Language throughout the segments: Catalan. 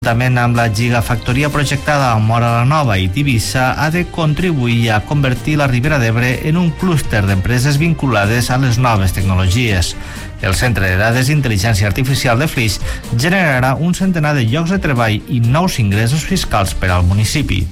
juntament amb la gigafactoria projectada a Móra la Nova i Tivissa, ha de contribuir a convertir la Ribera d'Ebre en un clúster d'empreses vinculades a les noves tecnologies. El Centre de Dades d'Intel·ligència Artificial de Flix generarà un centenar de llocs de treball i nous ingressos fiscals per al municipi.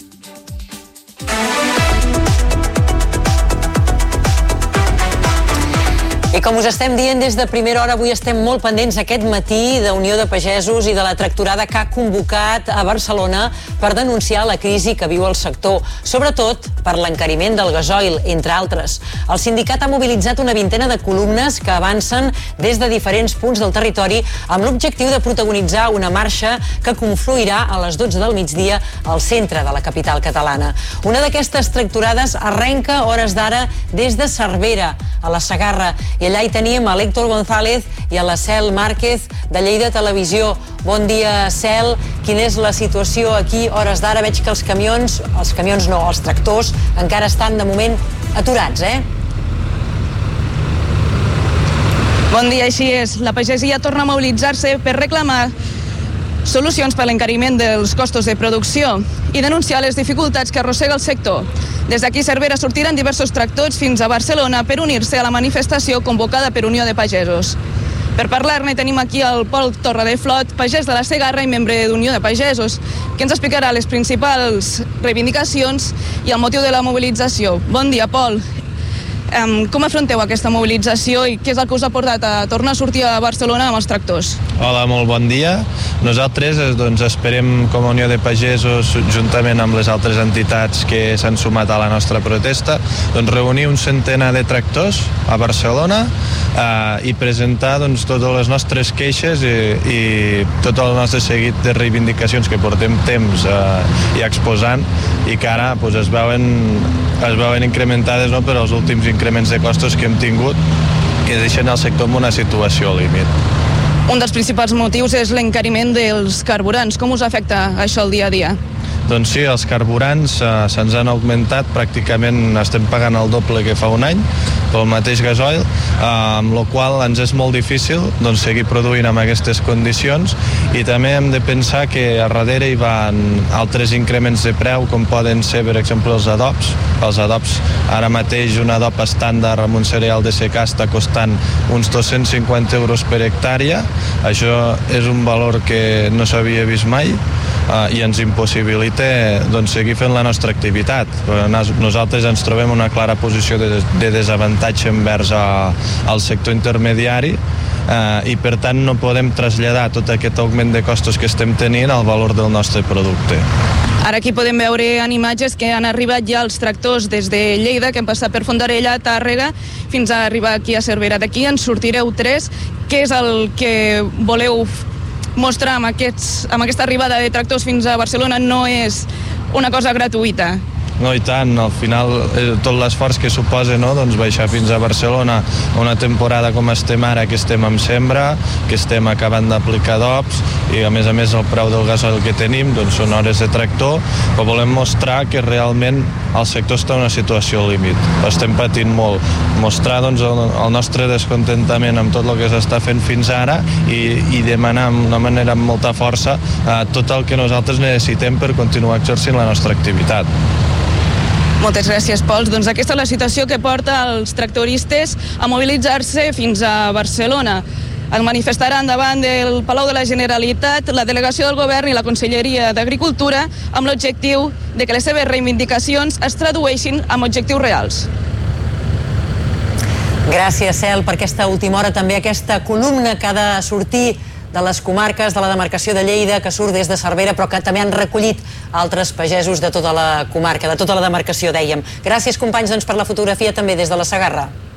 I com us estem dient des de primera hora, avui estem molt pendents aquest matí de Unió de Pagesos i de la tractorada que ha convocat a Barcelona per denunciar la crisi que viu el sector, sobretot per l'encariment del gasoil, entre altres. El sindicat ha mobilitzat una vintena de columnes que avancen des de diferents punts del territori amb l'objectiu de protagonitzar una marxa que confluirà a les 12 del migdia al centre de la capital catalana. Una d'aquestes tractorades arrenca a hores d'ara des de Cervera, a la Segarra, i allà hi tenim a l'Héctor González i a la Cel Márquez de Lleida Televisió. Bon dia, Cel. Quina és la situació aquí a hores d'ara? Veig que els tractors encara estan de moment aturats, Bon dia, així és. La pagesia torna a mobilitzar-se per reclamar solucions per l'encariment dels costos de producció i denunciar les dificultats que arrossega el sector. Des d'aquí Cervera sortiran diversos tractors fins a Barcelona per unir-se a la manifestació convocada per Unió de Pagesos. Per parlar-ne tenim aquí el Pol Torradeflot, pagès de la Segarra i membre d'Unió de Pagesos, que ens explicarà les principals reivindicacions i el motiu de la mobilització. Bon dia, Pol. Com afronteu aquesta mobilització i què és el que us ha portat a tornar a sortir a Barcelona amb els tractors? Hola, molt bon dia. Nosaltres esperem com a Unió de Pagesos, juntament amb les altres entitats que s'han sumat a la nostra protesta, reunir un centenar de tractors a Barcelona i presentar totes les nostres queixes i tot el nostre seguit de reivindicacions que portem temps exposant i que ara es veuen incrementades per als últims increments de costos que hem tingut, que deixen el sector en una situació al límit. Un dels principals motius és l'encariment dels carburants. Com us afecta això el dia a dia? Doncs sí, els carburants se'ns han augmentat, pràcticament estem pagant el doble que fa un any pel mateix gasoil, amb la qual ens és molt difícil seguir produint amb aquestes condicions, i també hem de pensar que a darrere hi van altres increments de preu, com poden ser, per exemple, els adobs. Els adobs, ara mateix un adob estàndard amb un cereal de secà està costant uns 250 euros per hectàrea. Això és un valor que no s'havia vist mai i ens impossibilita seguir fent la nostra activitat. Nosaltres ens trobem en una clara posició de desavantatge envers al sector intermediari i per tant no podem traslladar tot aquest augment de costos que estem tenint al valor del nostre producte. Ara aquí podem veure en imatges que han arribat ja els tractors des de Lleida, que han passat per Fondarella, Tàrrega, fins a arribar aquí a Cervera. D'aquí en sortireu 3. Què és el que voleu mostrar amb aquesta arribada de tractors fins a Barcelona? No és una cosa gratuïta. No, i tant, al final tot l'esforç que suposa baixar fins a Barcelona una temporada com estem ara, que estem en sembra, que estem acabant d'aplicar adobs i a més el preu del gasoil que tenim són hores de tractor, però volem mostrar que realment el sector està en una situació al límit, estem patint molt, mostrar el nostre descontentament amb tot el que s'està fent fins ara i demanar d'una manera amb molta força tot el que nosaltres necessitem per continuar exercint la nostra activitat. Moltes gràcies, Pol. Doncs aquesta és la situació que porta els tractoristes a mobilitzar-se fins a Barcelona. Es manifestaran davant del Palau de la Generalitat la delegació del Govern i la Conselleria d'Agricultura amb l'objectiu de que les seves reivindicacions es tradueixin en objectius reals. Gràcies, Cel, per aquesta última hora. També aquesta columna que ha de sortir de les comarques de la demarcació de Lleida, que surt des de Cervera, però que també han recollit altres pagesos de tota la comarca, de tota la demarcació, dèiem. Gràcies, companys, per la fotografia també des de la Segarra.